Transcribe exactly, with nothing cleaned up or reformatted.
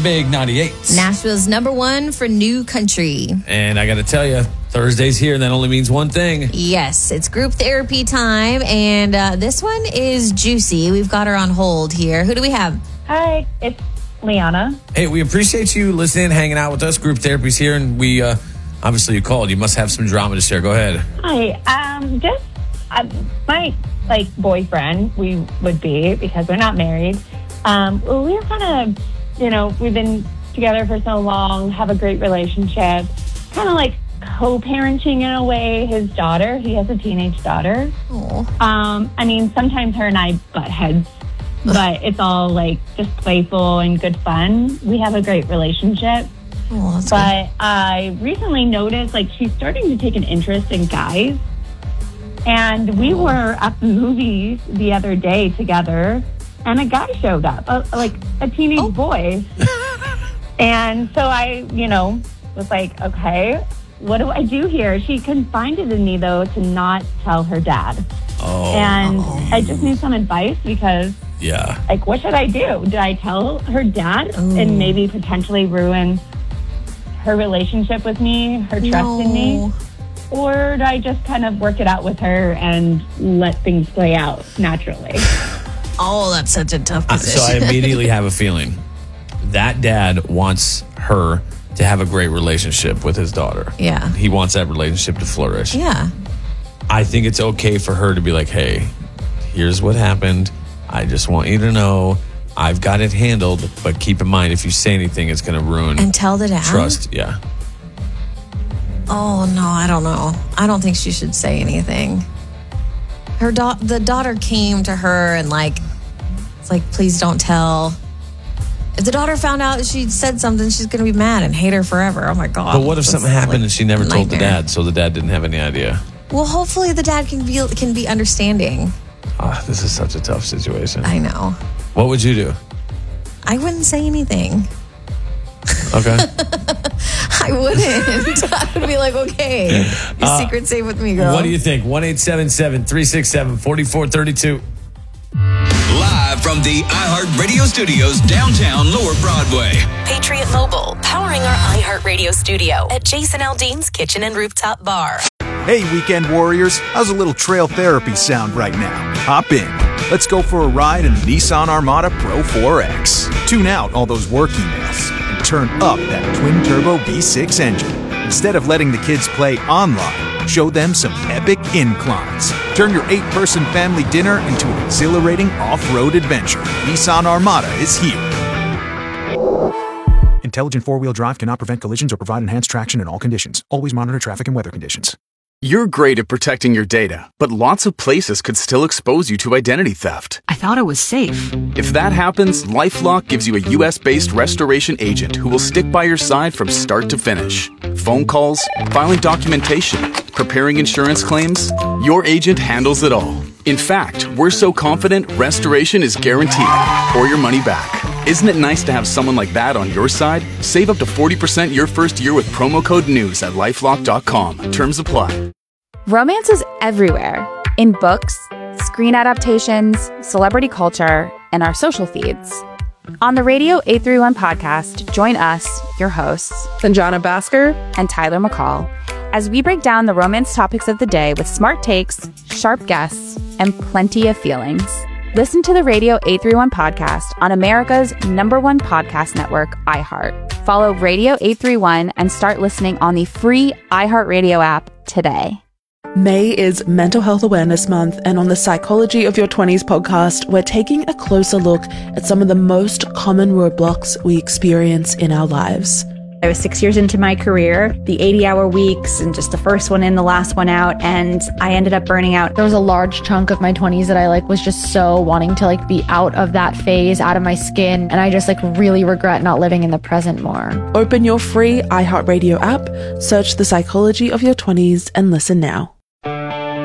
Big ninety-eight. Nashville's number one for new country. And I got to tell you, Thursday's here, and that only means one thing. Yes, it's group therapy time, and uh, this one is juicy. We've got her on hold here. Who do we have? Hi, it's Liana. Hey, we appreciate you listening, hanging out with us. Group therapy's here, and we uh, obviously you called. You must have some drama to share. Go ahead. Hi, um, just uh, my like boyfriend. We would be because we're not married. Um, well, we're kind of, you know, we've been together for so long, have a great relationship, kind of like co-parenting in a way his daughter. He has a teenage daughter. Aww. Um, I mean, sometimes her and I butt heads, but it's all like just playful and good fun. We have a great relationship. Oh, that's but good. I recently noticed like she's starting to take an interest in guys. And we were at the movies the other day together, and a guy showed up, a, like a teenage Oh. boy. And so I, you know, was like, okay, what do I do here? She confided in me, though, to not tell her dad. Oh. And Oh. I just need some advice because, Yeah. like, what should I do? Do I tell her dad Ooh. and maybe potentially ruin her relationship with me, her trust in me? No. Or do I just kind of work it out with her and let things play out naturally? Oh, that's such a tough Uh, position. so I immediately have a feeling that dad wants her to have a great relationship with his daughter. Yeah. He wants that relationship to flourish. Yeah. I think it's okay for her to be like, hey, here's what happened. I just want you to know I've got it handled, but keep in mind if you say anything, it's going to ruin And tell the dad? trust. Yeah. Oh, no, I don't know. I don't think she should say anything. Her da- The daughter came to her and, like, it's like, please don't tell. If the daughter found out she said something, she's going to be mad and hate her forever. Oh, my God. But what if That's something happened like and she never told the nightmare. dad, so the dad didn't have any idea? Well, hopefully the dad can be can be understanding. Ah, this is such a tough situation. I know. What would you do? I wouldn't say anything. Okay. I wouldn't. I would be like, okay, your Uh, secret's safe with me, girl. What do you think? one eight seven seven, three six seven, four four three two. Live from the iHeartRadio studios downtown Lower Broadway. Patriot Mobile, powering our iHeartRadio studio at Jason Aldean's Kitchen and Rooftop Bar. Hey, weekend warriors, how's a little trail therapy sound right now? Hop in. Let's go for a ride in the Nissan Armada Pro four X. Tune out all those work emails and turn up that twin-turbo V six engine. Instead of letting the kids play online, show them some epic inclines. Turn your eight-person family dinner into an exhilarating off-road adventure. Nissan Armada is here. Intelligent four-wheel drive cannot prevent collisions or provide enhanced traction in all conditions. Always monitor traffic and weather conditions. You're great at protecting your data, but lots of places could still expose you to identity theft. I thought it was safe. If that happens, LifeLock gives you a U S-based restoration agent who will stick by your side from start to finish. Phone calls, filing documentation, preparing insurance claims, your agent handles it all. In fact, we're so confident restoration is guaranteed or your money back. Isn't it nice to have someone like that on your side? Save up to forty percent your first year with promo code NEWS at lifelock dot com. Terms apply. Romance is everywhere. In books, screen adaptations, celebrity culture, and our social feeds. On the Radio eight three one podcast, join us, your hosts, Sanjana Basker and Tyler McCall, as we break down the romance topics of the day with smart takes, sharp guests, and plenty of feelings. Listen to the Radio eight three one podcast on America's number one podcast network, iHeart. Follow Radio eight three one and start listening on the free iHeartRadio app today. May is Mental Health Awareness Month, and on the Psychology of Your twenties podcast, we're taking a closer look at some of the most common roadblocks we experience in our lives. I was six years into my career, the eighty-hour weeks, and just the first one in, the last one out, and I ended up burning out. There was a large chunk of my twenties that I like was just so wanting to like be out of that phase, out of my skin, and I just like really regret not living in the present more. Open your free iHeartRadio app, search The Psychology of Your twenties, and listen now.